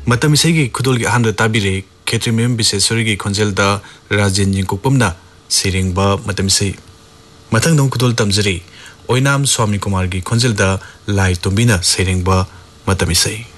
मतम इसेगी खुदोल की अहमद ताबिरे खेत्रीमेम बिसेश्वरी की खोंजेलदा राजेन यिंकुपमना सेरेंगबा मतम इसे मथंग दम खुदोल तमजरी ओइनाम स्वामी कुमार की खोंजेलदा लाई तुम्बिना सेरेंगबा मतम इसे